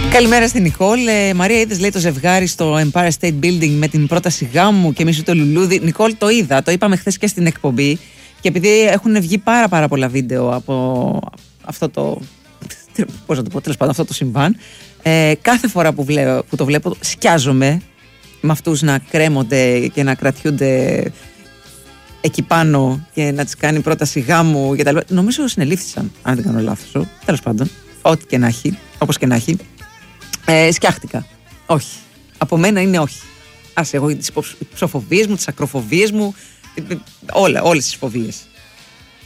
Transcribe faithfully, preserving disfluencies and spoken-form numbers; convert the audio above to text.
Καλημέρα στην Νικόλ. Ε, Μαρία, είδες, λέει, το ζευγάρι στο Empire State Building με την πρόταση γάμου και εμείς το λουλούδι. Νικόλ, το είδα, το είπαμε χθες και στην εκπομπή. Και επειδή έχουν βγει πάρα πάρα πολλά βίντεο από αυτό το. Πώς να το πω, τέλος πάντων, αυτό το συμβάν. Ε, κάθε φορά που, βλέπω, που το βλέπω, σκιάζομαι με αυτούς να κρέμονται και να κρατιούνται εκεί πάνω και να τις κάνει πρόταση γάμου και τα λοιπά. Νομίζω συνελήφθησαν, αν δεν κάνω λάθος. Τέλος πάντων, ό,τι και να έχει, όπως και να έχει. Ε, σκιάχτηκα. Όχι. Από μένα είναι όχι. Άσε, εγώ τις ψοφοβίες μου, τις ακροφοβίες μου, όλα, όλες τις φοβίες.